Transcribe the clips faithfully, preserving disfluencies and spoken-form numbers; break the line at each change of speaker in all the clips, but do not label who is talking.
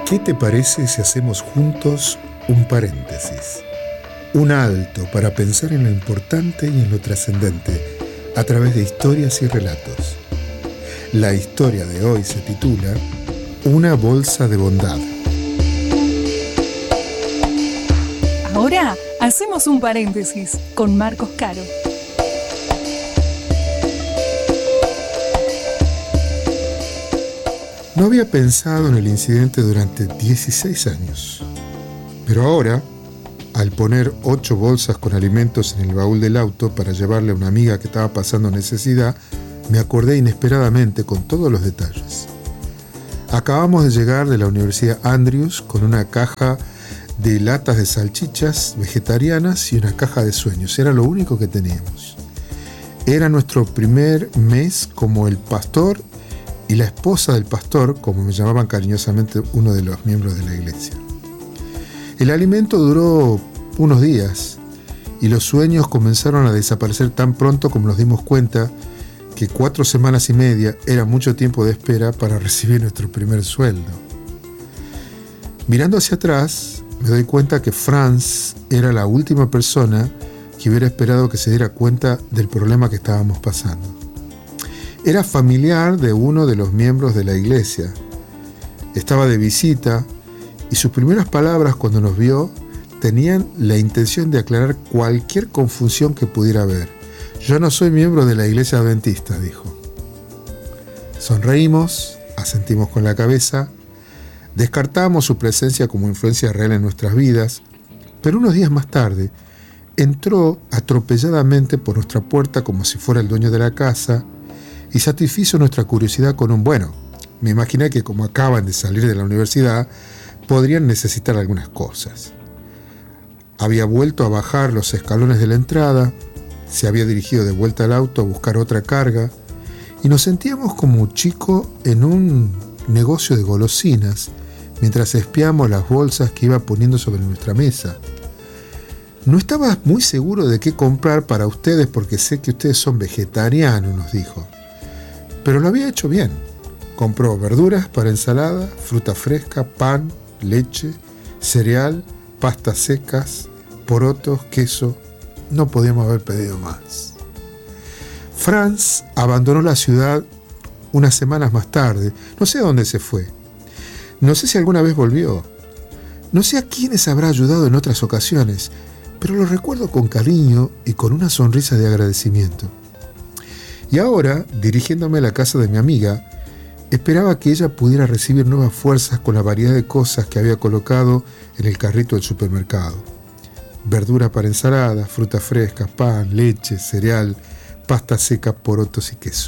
¿Qué te parece si hacemos juntos un paréntesis? Un alto para pensar en lo importante y en lo trascendente a través de historias y relatos. La historia de hoy se titula Una bolsa de bondad.
Ahora hacemos un paréntesis con Marcos Caro.
No había pensado en el incidente durante dieciséis años, pero ahora, al poner ocho bolsas con alimentos en el baúl del auto para llevarle a una amiga que estaba pasando necesidad, me acordé inesperadamente con todos los detalles. Acabamos de llegar de la Universidad Andrews con una caja de latas de salchichas vegetarianas y una caja de sueños. Era lo único que teníamos. Era nuestro primer mes como el pastor y la esposa del pastor, como me llamaban cariñosamente uno de los miembros de la iglesia. El alimento duró unos días y los sueños comenzaron a desaparecer tan pronto como nos dimos cuenta que cuatro semanas y media era mucho tiempo de espera para recibir nuestro primer sueldo. Mirando hacia atrás, me doy cuenta que Franz era la última persona que hubiera esperado que se diera cuenta del problema que estábamos pasando. Era familiar de uno de los miembros de la iglesia. Estaba de visita y sus primeras palabras cuando nos vio tenían la intención de aclarar cualquier confusión que pudiera haber. Yo no soy miembro de la iglesia adventista, dijo. Sonreímos, asentimos con la cabeza, descartamos su presencia como influencia real en nuestras vidas, pero unos días más tarde entró atropelladamente por nuestra puerta como si fuera el dueño de la casa y satisfizo nuestra curiosidad con un bueno. Me imaginé que como acaban de salir de la universidad, podrían necesitar algunas cosas. Había vuelto a bajar los escalones de la entrada, se había dirigido de vuelta al auto a buscar otra carga y nos sentíamos como un chico en un negocio de golosinas mientras espiamos las bolsas que iba poniendo sobre nuestra mesa. No estaba muy seguro de qué comprar para ustedes porque sé que ustedes son vegetarianos, nos dijo. Pero lo había hecho bien. Compró verduras para ensalada, fruta fresca, pan, leche, cereal, pastas secas, porotos, queso. No podíamos haber pedido más. Franz abandonó la ciudad unas semanas más tarde. No sé a dónde se fue. No sé si alguna vez volvió. No sé a quiénes habrá ayudado en otras ocasiones, pero lo recuerdo con cariño y con una sonrisa de agradecimiento. Y ahora, dirigiéndome a la casa de mi amiga, esperaba que ella pudiera recibir nuevas fuerzas con la variedad de cosas que había colocado en el carrito del supermercado. Verdura para ensalada, frutas frescas, pan, leche, cereal, pasta seca, porotos y queso.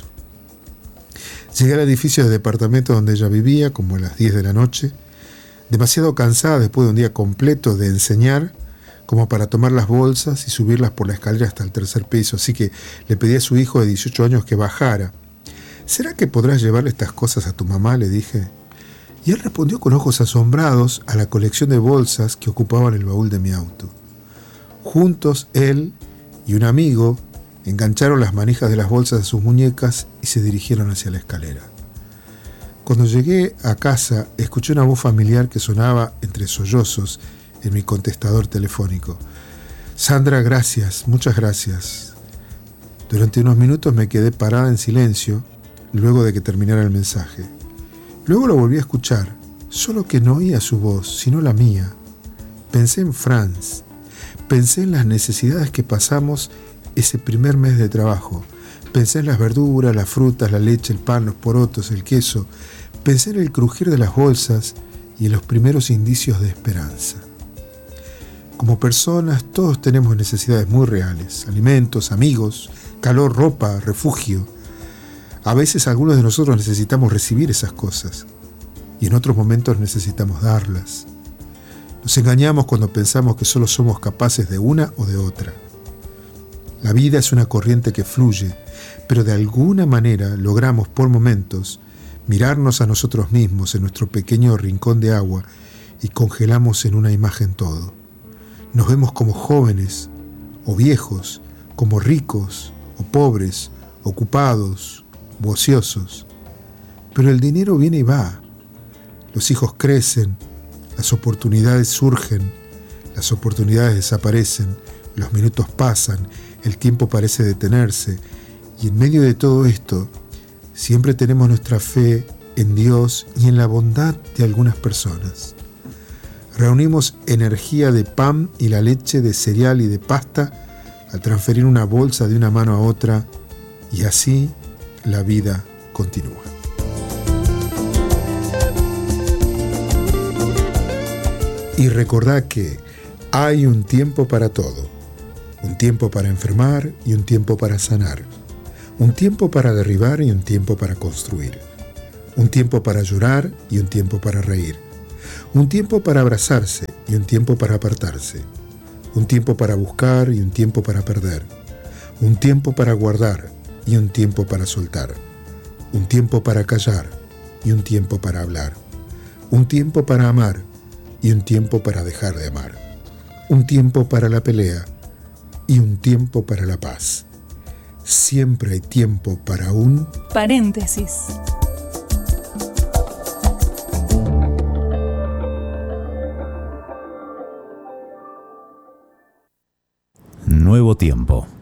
Llegué al edificio de departamento donde ella vivía, como a las diez de la noche, demasiado cansada después de un día completo de enseñar, como para tomar las bolsas y subirlas por la escalera hasta el tercer piso, así que le pedí a su hijo de dieciocho años que bajara. ¿Será que podrás llevarle estas cosas a tu mamá?, le dije. Y él respondió con ojos asombrados a la colección de bolsas que ocupaban el baúl de mi auto. Juntos, él y un amigo engancharon las manijas de las bolsas a sus muñecas y se dirigieron hacia la escalera. Cuando llegué a casa, escuché una voz familiar que sonaba entre sollozos en mi contestador telefónico. Sandra, gracias, muchas gracias. Durante unos minutos me quedé parada en silencio luego de que terminara el mensaje. Luego lo volví a escuchar, solo que no oía su voz, sino la mía. Pensé en Franz, pensé en las necesidades que pasamos ese primer mes de trabajo. Pensé en las verduras, las frutas, la leche, el pan, los porotos, el queso. Pensé en el crujir de las bolsas y en los primeros indicios de esperanza. Como personas, todos tenemos necesidades muy reales: alimentos, amigos, calor, ropa, refugio. A veces algunos de nosotros necesitamos recibir esas cosas y en otros momentos necesitamos darlas. Nos engañamos cuando pensamos que solo somos capaces de una o de otra. La vida es una corriente que fluye, pero de alguna manera logramos por momentos mirarnos a nosotros mismos en nuestro pequeño rincón de agua y congelamos en una imagen todo. Nos vemos como jóvenes o viejos, como ricos o pobres, ocupados o ociosos. Pero el dinero viene y va. Los hijos crecen, las oportunidades surgen, las oportunidades desaparecen, los minutos pasan, el tiempo parece detenerse, y en medio de todo esto, siempre tenemos nuestra fe en Dios y en la bondad de algunas personas. Reunimos energía de pan y la leche de cereal y de pasta al transferir una bolsa de una mano a otra, y así la vida continúa. Y recordá que hay un tiempo para todo, un tiempo para enfermar y un tiempo para sanar, un tiempo para derribar y un tiempo para construir, un tiempo para llorar y un tiempo para reír, un tiempo para abrazarse y un tiempo para apartarse, un tiempo para buscar y un tiempo para perder, un tiempo para guardar y un tiempo para soltar, un tiempo para callar y un tiempo para hablar, un tiempo para amar y un tiempo para dejar de amar, un tiempo para la pelea y un tiempo para la paz. Siempre hay tiempo para un
paréntesis.
Nuevo tiempo.